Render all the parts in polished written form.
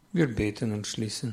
Wir beten und schließen.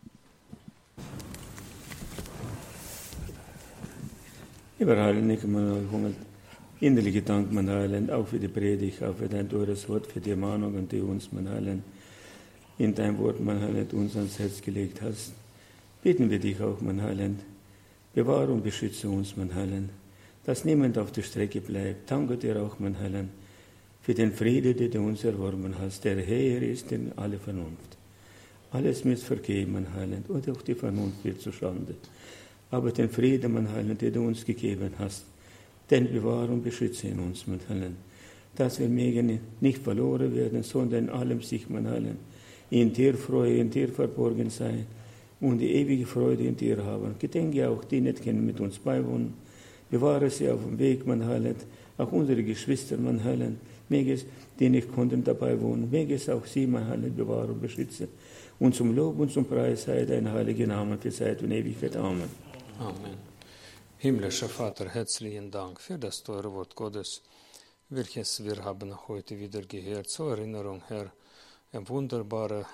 Lieber Heilige, man innerliche Dank, mein Heiland, auch für die Predigt, auch für dein teures Wort, für die Ermahnungen, die uns, mein Heiland, in dein Wort, mein Heiland, uns ans Herz gelegt hast. Bitten wir dich auch, mein Heiland, bewahre und beschütze uns, mein Heiland, dass niemand auf der Strecke bleibt. Danke dir auch, mein Heiland, für den Frieden, den du uns erworben hast, der Herr ist in alle Vernunft. Alles muss vergeben, mein Heiland, und auch die Vernunft wird zustande. Aber den Frieden, mein Heiland, den du uns gegeben hast, den bewahre und beschütze in uns, mein Heiland, dass wir mögen nicht verloren werden, sondern in allem sich, mein Heiland, in dir freue, in dir verborgen sei und die ewige Freude in dir haben. Gedenke auch, die nicht kennen, mit uns beiwohnen. Bewahre sie auf dem Weg, mein Heiland, auch unsere Geschwister, mein Heiland, möge es, die nicht konnten, dabei wohnen, möge es auch sie, mein Heiland, bewahre und beschütze. Und zum Lob und zum Preis sei dein heiliger Name für Zeit und Ewigkeit. Amen. Amen. Himmlischer Vater, herzlichen Dank für das teure Wort Gottes, welches wir haben heute wieder gehört. Zur Erinnerung, Herr, eine wunderbare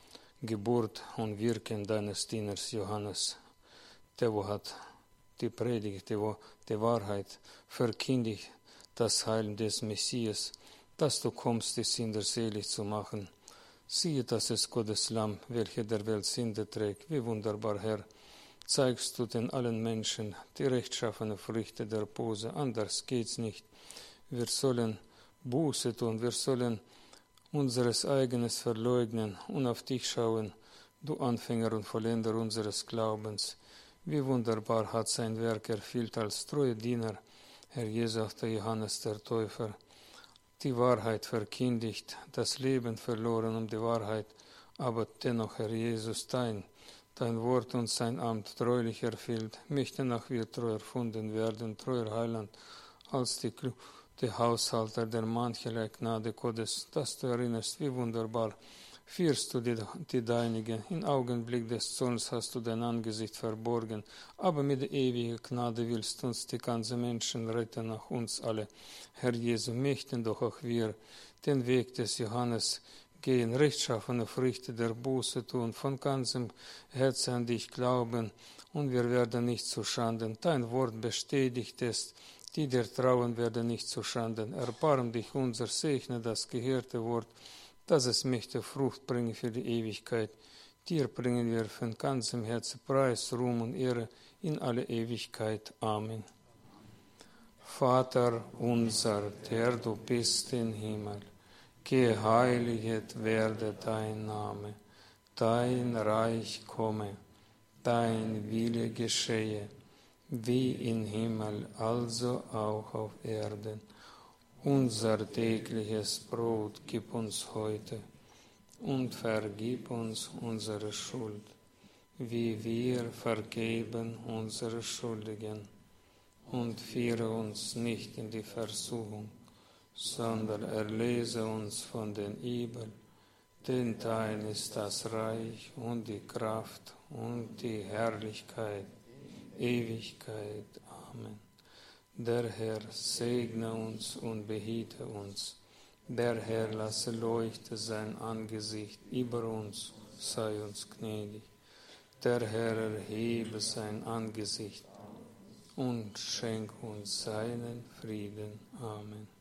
Geburt und Wirken deines Dieners Johannes, der wo hat die Predigt, der wo die Wahrheit verkündigt, das Heil des Messias, dass du kommst, die Sünder selig zu machen. Siehe, das ist Gottes Lamm, welcher der Welt Sünde trägt. Wie wunderbar, Herr, zeigst du den allen Menschen die rechtschaffene Früchte der Buße. Anders geht's nicht. Wir sollen Buße tun, wir sollen unseres Eigenes verleugnen und auf dich schauen, du Anfänger und Vollender unseres Glaubens. Wie wunderbar hat sein Werk erfüllt als treue Diener, Herr Jesus, der Johannes der Täufer, die Wahrheit verkündigt, das Leben verloren um die Wahrheit, aber dennoch, Herr Jesus, dein Wort und sein Amt treulich erfüllt, möchten auch wir treu erfunden werden, treuer Heiland, als die Haushalter der mancherlei Gnade Gottes, dass du erinnerst, wie wunderbar führst du die Deinigen. Im Augenblick des Zorns hast du dein Angesicht verborgen, aber mit der ewigen Gnade willst du uns die ganzen Menschen retten, nach uns alle. Herr Jesu, möchten doch auch wir den Weg des Johannes gehen, rechtschaffene Früchte der Buße tun, von ganzem Herzen an dich glauben, und wir werden nicht zu Schanden. Dein Wort bestätigt es, die dir trauen, werden nicht zu Schanden. Erbarm dich unser, segne das gehörte Wort, dass es möchte Frucht bringen für die Ewigkeit. Dir bringen wir von ganzem Herzen Preis, Ruhm und Ehre in alle Ewigkeit. Amen. Vater unser, der du bist im Himmel, geheiligt werde dein Name, dein Reich komme, dein Wille geschehe, wie im Himmel, also auch auf Erden. Unser tägliches Brot gib uns heute und vergib uns unsere Schuld, wie wir vergeben unsere Schuldigen. Und führe uns nicht in die Versuchung, sondern erlöse uns von den Übel. Denn dein ist das Reich und die Kraft und die Herrlichkeit, Ewigkeit. Amen. Der Herr segne uns und behüte uns. Der Herr lasse leuchten sein Angesicht über uns, sei uns gnädig. Der Herr erhebe sein Angesicht und schenke uns seinen Frieden. Amen.